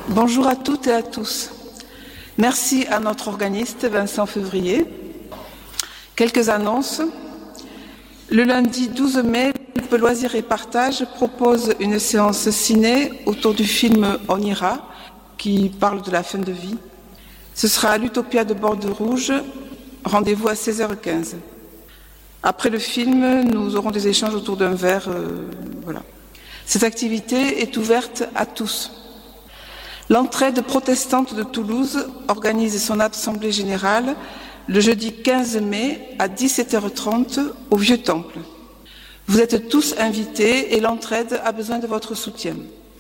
Bonjour à toutes et à tous. Merci à notre organiste Vincent Février. Quelques annonces. Le lundi 12 mai, le groupe Loisirs et Partage propose une séance ciné autour du film On ira, qui parle de la fin de vie. Ce sera à l'Utopia de Bordeaux-Rouge. Rendez-vous à 16h15. Après le film, nous aurons des échanges autour d'un verre. Voilà. Cette activité est ouverte à tous. L'Entraide protestante de Toulouse organise son assemblée générale le jeudi 15 mai à 17h30 au Vieux Temple. Vous êtes tous invités et l'Entraide a besoin de votre soutien.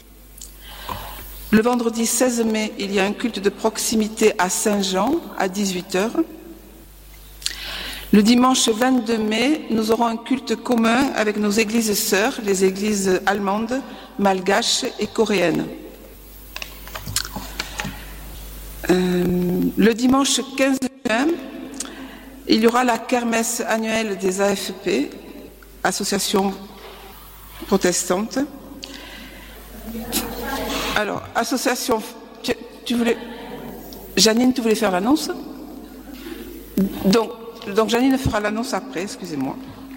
Le vendredi 16 mai, il y a un culte de proximité à Saint-Jean à 18h. Le dimanche 22 mai, nous aurons un culte commun avec nos églises sœurs, les églises allemandes, malgaches et coréennes. Le dimanche 15 juin, il y aura la kermesse annuelle des AFP, Association protestante. Alors, association, tu voulais... Janine, tu voulais faire l'annonce ? Donc Janine fera l'annonce après, excusez-moi.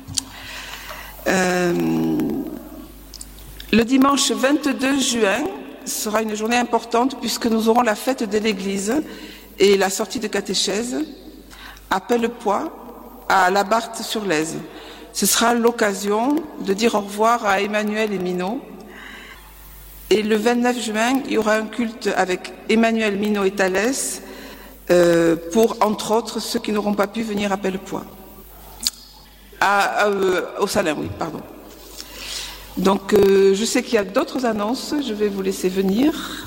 Le dimanche 22 juin sera une journée importante puisque nous aurons la fête de l'église et la sortie de catéchèse à Pellepoix, à Labarthe-sur-Lèze. Ce sera l'occasion de dire au revoir à Emmanuel et Minot. Et le 29 juin, il y aura un culte avec Emmanuel, Minot et Thalès pour, entre autres, ceux qui n'auront pas pu venir à Pellepoix. Au Salin, oui, pardon. Donc, je sais qu'il y a d'autres annonces. Je vais vous laisser venir.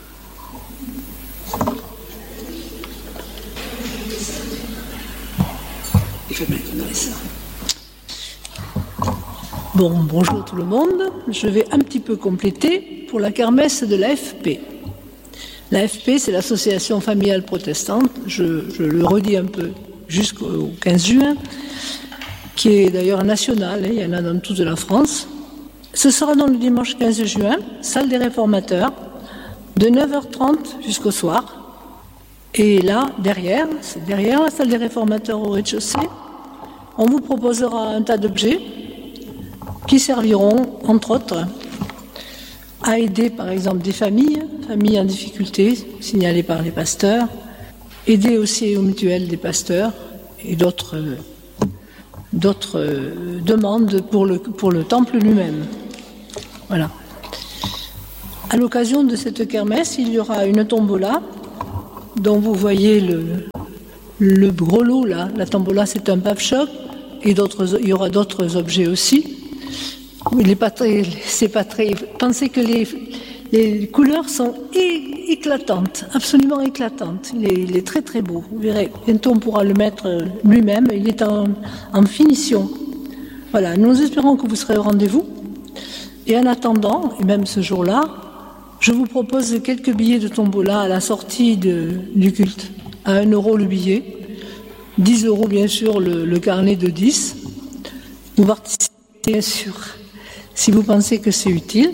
Bon, bonjour tout le monde. Je vais un petit peu compléter pour la kermesse de l'AFP. L'AFP, c'est l'association familiale protestante. Je le redis un peu jusqu'au 15 juin, qui est d'ailleurs nationale. Il y en a dans toute la France. Ce sera donc le dimanche 15 juin, salle des réformateurs, de 9h30 jusqu'au soir. Et là, derrière la salle des réformateurs au rez-de-chaussée, on vous proposera un tas d'objets qui serviront, entre autres, à aider, par exemple, des familles en difficulté, signalées par les pasteurs, aider aussi aux mutuelles des pasteurs et d'autres demandes pour le temple lui-même. Voilà. À l'occasion de cette kermesse, il y aura une tombola dont vous voyez le gros lot là. La tombola, c'est un pave-choc et il y aura d'autres objets aussi. Pensez que les couleurs sont éclatantes, absolument éclatantes. Il est très très beau. Vous verrez, bientôt on pourra le mettre lui-même. Il est en finition. Voilà, nous espérons que vous serez au rendez-vous. Et en attendant, et même ce jour-là, je vous propose quelques billets de tombola à la sortie du culte. À 1 € le billet, 10 € bien sûr le carnet de 10. Vous participez bien sûr si vous pensez que c'est utile.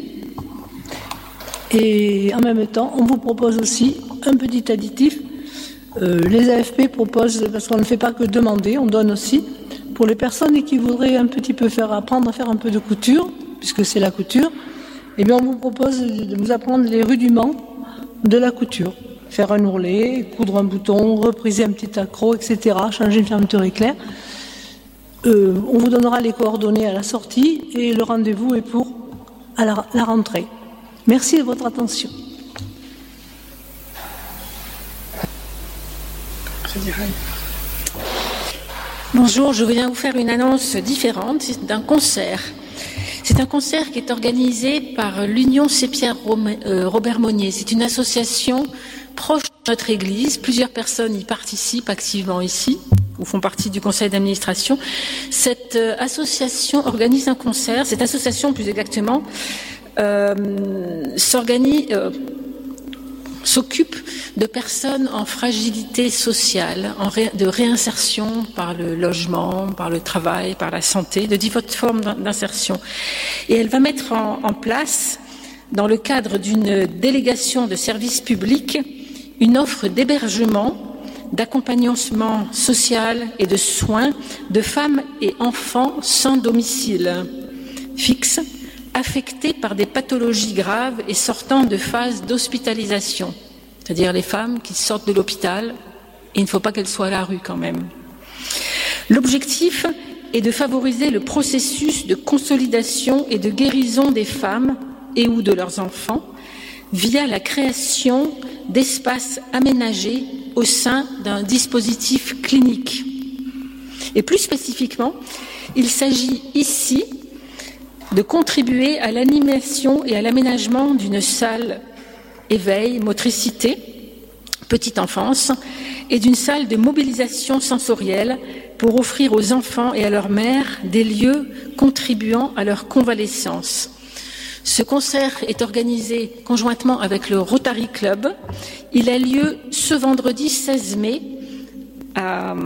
Et en même temps, on vous propose aussi un petit additif. Les AFP proposent, parce qu'on ne fait pas que demander, on donne aussi, pour les personnes qui voudraient un petit peu apprendre à faire un peu de couture, puisque c'est la couture, eh bien on vous propose de vous apprendre les rudiments de la couture. Faire un ourlet, coudre un bouton, repriser un petit accroc, etc., changer une fermeture éclair. On vous donnera les coordonnées à la sortie et le rendez-vous est pour à la rentrée. Merci de votre attention. Bonjour, je viens vous faire une annonce différente d'un concert. C'est un concert qui est organisé par l'Union Sépia Robert Monnier. C'est une association proche de notre église. Plusieurs personnes y participent activement ici, ou font partie du conseil d'administration. Cette association organise un concert. Cette association, plus exactement, s'occupe de personnes en fragilité sociale, de réinsertion par le logement, par le travail, par la santé, de diverses formes d'insertion. Et elle va mettre en place dans le cadre d'une délégation de service public, une offre d'hébergement, d'accompagnement social et de soins de femmes et enfants sans domicile fixe, affectés par des pathologies graves et sortant de phase d'hospitalisation, c'est-à-dire les femmes qui sortent de l'hôpital, et il ne faut pas qu'elles soient à la rue quand même. L'objectif est de favoriser le processus de consolidation et de guérison des femmes et ou de leurs enfants via la création d'espaces aménagés au sein d'un dispositif clinique. Et plus spécifiquement, il s'agit ici de contribuer à l'animation et à l'aménagement d'une salle éveil, motricité, petite enfance, et d'une salle de mobilisation sensorielle pour offrir aux enfants et à leurs mères des lieux contribuant à leur convalescence. Ce concert est organisé conjointement avec le Rotary Club. Il a lieu ce vendredi 16 mai à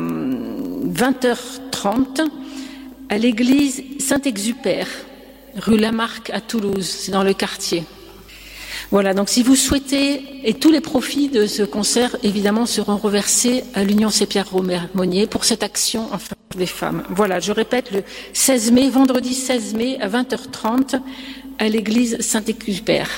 20h30 à l'église Saint-Exupère, rue Lamarck à Toulouse, c'est dans le quartier. Voilà, donc si vous souhaitez, et tous les profits de ce concert, évidemment, seront reversés à l'Union Sépia-Robert-Monnier pour cette action en faveur des femmes. Voilà, je répète, le 16 mai, vendredi 16 mai à 20h30 à l'église Saint-Exupère.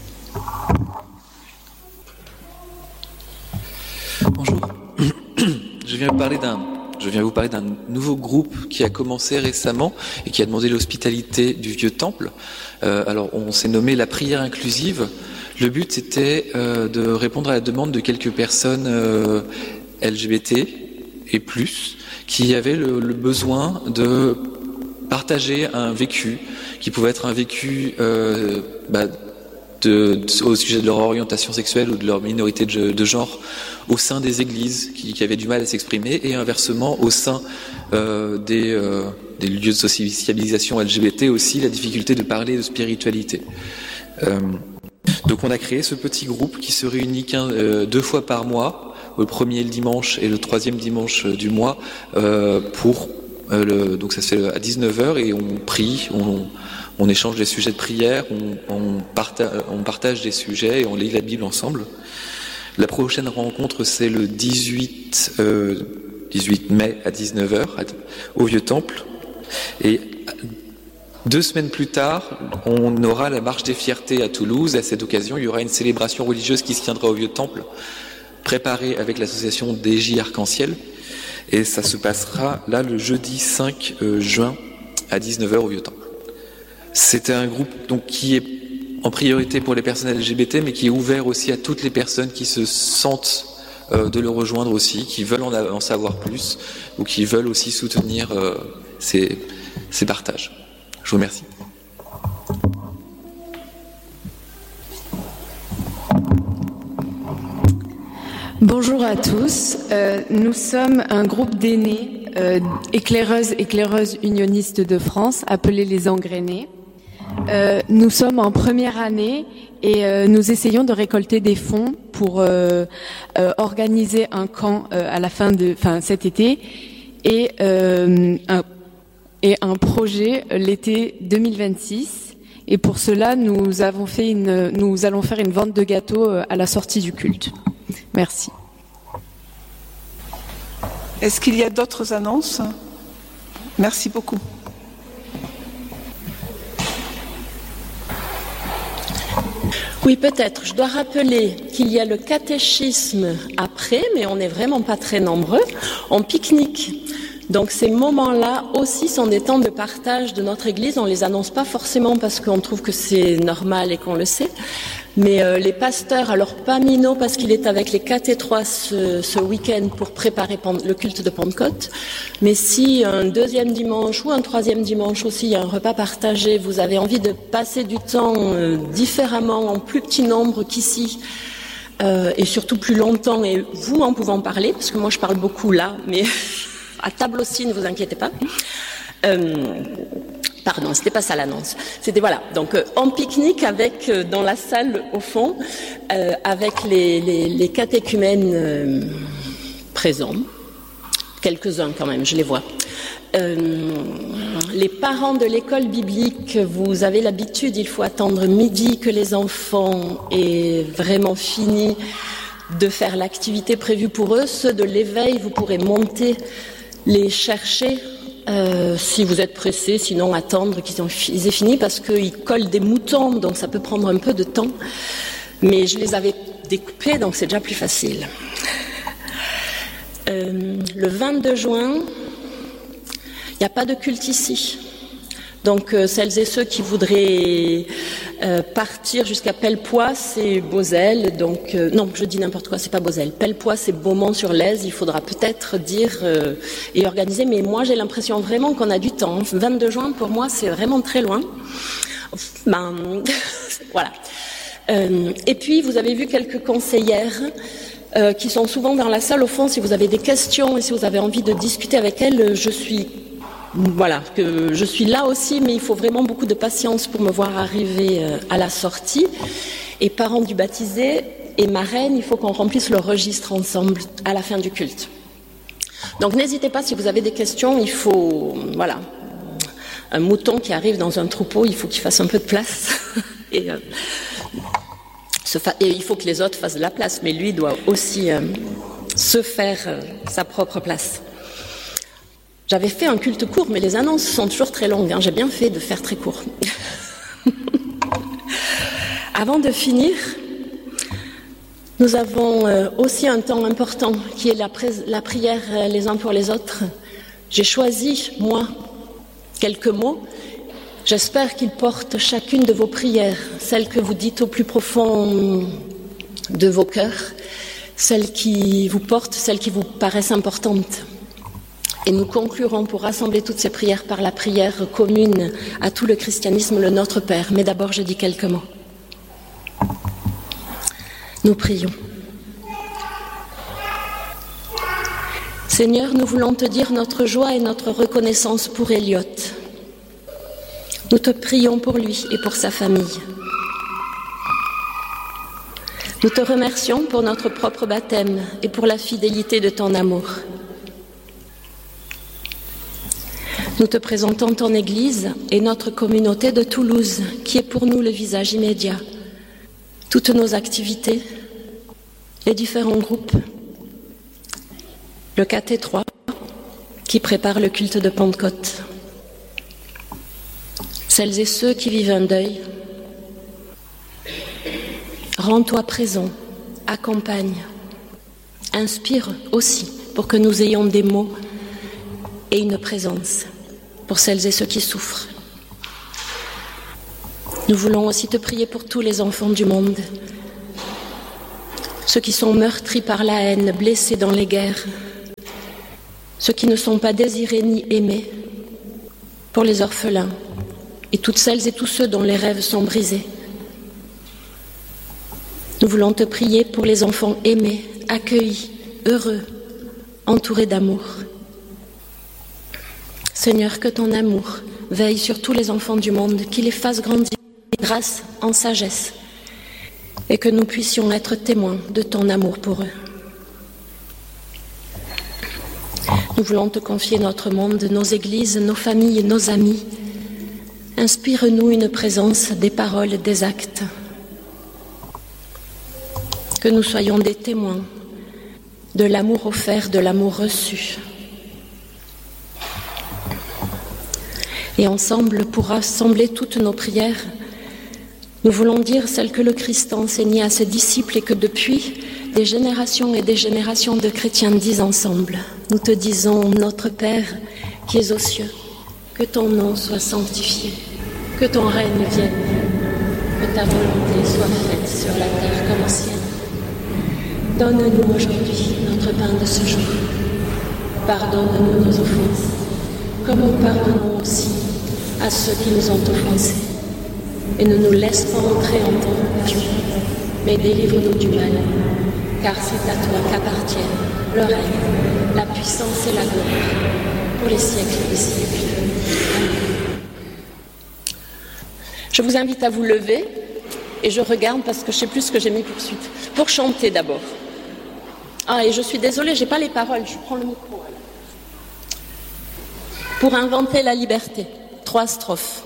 Bonjour, je viens vous parler d'un nouveau groupe qui a commencé récemment et qui a demandé l'hospitalité du Vieux Temple. Alors, on s'est nommé la prière inclusive. Le but, c'était de répondre à la demande de quelques personnes LGBT et plus, qui avaient le besoin de partager un vécu, qui pouvait être un vécu au sujet de leur orientation sexuelle ou de leur minorité de genre au sein des églises qui avaient du mal à s'exprimer, et inversement au sein des lieux de socialisation LGBT aussi, la difficulté de parler de spiritualité. Donc on a créé ce petit groupe qui se réunit 2 fois par mois, le premier le dimanche et le 3e dimanche du mois, donc ça se fait à 19h et on prie, on échange des sujets de prière, on partage des sujets et on lit la Bible ensemble. La prochaine rencontre, c'est le 18 mai à 19h au Vieux Temple. Et 2 semaines plus tard, on aura la Marche des Fiertés à Toulouse. À cette occasion, il y aura une célébration religieuse qui se tiendra au Vieux Temple, préparée avec l'association DJ Arc-en-Ciel. Et ça se passera là le jeudi 5 juin à 19h au Vieux Temple. C'est un groupe donc qui est en priorité pour les personnes LGBT, mais qui est ouvert aussi à toutes les personnes qui se sentent de le rejoindre aussi, qui veulent en savoir plus ou qui veulent aussi soutenir ces partages. Je vous remercie. Bonjour à tous. Nous sommes un groupe d'aînés éclaireuses unionistes de France, appelés les Engrainés. Nous sommes en première année et nous essayons de récolter des fonds pour organiser un camp à la fin cet été et un projet l'été 2026. Et pour cela, nous allons faire une vente de gâteaux à la sortie du culte. Merci. Est-ce qu'il y a d'autres annonces? Merci beaucoup. Oui, peut-être. Je dois rappeler qu'il y a le catéchisme après, mais on n'est vraiment pas très nombreux, en pique-nique. Donc ces moments-là aussi sont des temps de partage de notre Église. On les annonce pas forcément parce qu'on trouve que c'est normal et qu'on le sait. Mais les pasteurs, alors pas Minot parce qu'il est avec les catétrois ce week-end pour préparer le culte de Pentecôte, mais si un 2e dimanche ou un 3e dimanche aussi il y a un repas partagé, vous avez envie de passer du temps différemment, en plus petit nombre qu'ici, et surtout plus longtemps, et vous en pouvant parler, parce que moi je parle beaucoup là, mais à table aussi, ne vous inquiétez pas. Pardon, c'était pas ça l'annonce. C'était voilà. Donc en pique-nique avec dans la salle au fond, avec les catéchumènes présents, quelques-uns quand même, je les vois. les parents de l'école biblique, vous avez l'habitude, il faut attendre midi que les enfants aient vraiment fini de faire l'activité prévue pour eux. Ceux de l'éveil, vous pourrez monter, les chercher si vous êtes pressés, sinon attendre qu'ils aient fini parce qu'ils collent des moutons, donc ça peut prendre un peu de temps. Mais je les avais découpés, donc c'est déjà plus facile. Le 22 juin, il n'y a pas de culte ici. Donc celles et ceux qui voudraient partir jusqu'à Pellepoix, c'est Beauzelle. Donc non, je dis n'importe quoi, c'est pas Beauzelle. Pellepoix, c'est Beaumont-sur-Lèze. Il faudra peut-être dire et organiser. Mais moi, j'ai l'impression vraiment qu'on a du temps. 22 juin, pour moi, c'est vraiment très loin. Voilà. Et puis, vous avez vu quelques conseillères qui sont souvent dans la salle. Au fond, si vous avez des questions et si vous avez envie de discuter avec elles, je suis là aussi, mais il faut vraiment beaucoup de patience pour me voir arriver à la sortie. Et parents du baptisé et marraine, il faut qu'on remplisse le registre ensemble à la fin du culte. Donc n'hésitez pas, si vous avez des questions, il faut, voilà, un mouton qui arrive dans un troupeau, il faut qu'il fasse un peu de place. Et il faut que les autres fassent de la place, mais lui doit aussi se faire sa propre place. J'avais fait un culte court, mais les annonces sont toujours très longues. J'ai bien fait de faire très court. Avant de finir, nous avons aussi un temps important qui est la prière les uns pour les autres. J'ai choisi, moi, quelques mots. J'espère qu'ils portent chacune de vos prières, celles que vous dites au plus profond de vos cœurs, celles qui vous portent, celles qui vous paraissent importantes. Et nous conclurons pour rassembler toutes ces prières par la prière commune à tout le christianisme, le Notre Père. Mais d'abord, je dis quelques mots. Nous prions. Seigneur, nous voulons te dire notre joie et notre reconnaissance pour Elliot. Nous te prions pour lui et pour sa famille. Nous te remercions pour notre propre baptême et pour la fidélité de ton amour. Nous te présentons ton Église et notre communauté de Toulouse, qui est pour nous le visage immédiat. Toutes nos activités, les différents groupes, le KT3 qui prépare le culte de Pentecôte, celles et ceux qui vivent un deuil. Rends-toi présent, accompagne, inspire aussi pour que nous ayons des mots et une présence pour celles et ceux qui souffrent. Nous voulons aussi te prier pour tous les enfants du monde, ceux qui sont meurtris par la haine, blessés dans les guerres, ceux qui ne sont pas désirés ni aimés, pour les orphelins et toutes celles et tous ceux dont les rêves sont brisés. Nous voulons te prier pour les enfants aimés, accueillis, heureux, entourés d'amour. Seigneur, que ton amour veille sur tous les enfants du monde, qu'il les fasse grandir grâce en sagesse, et que nous puissions être témoins de ton amour pour eux. Nous voulons te confier notre monde, nos églises, nos familles, nos amis. Inspire-nous une présence des paroles, des actes. Que nous soyons des témoins de l'amour offert, de l'amour reçu. Et ensemble, pour rassembler toutes nos prières, nous voulons dire celles que le Christ a enseignées à ses disciples et que depuis des générations et des générations de chrétiens disent ensemble. Nous te disons, notre Père qui es aux cieux, que ton nom soit sanctifié, que ton règne vienne, que ta volonté soit faite sur la terre comme au ciel. Donne-nous aujourd'hui notre pain de ce jour. Pardonne-nous nos offenses, comme nous pardonnons aussi à ceux qui nous ont offensés. Et ne nous laisse pas entrer en tentation, mais délivre-nous du mal, car c'est à toi qu'appartiennent le règne, la puissance et la gloire, pour les siècles des siècles. Amen. Je vous invite à vous lever, et je regarde parce que je ne sais plus ce que j'ai mis pour suite. Pour chanter d'abord. Ah, et je suis désolée, je n'ai pas les paroles, je prends le micro. Pour inventer la liberté. 3 strophes.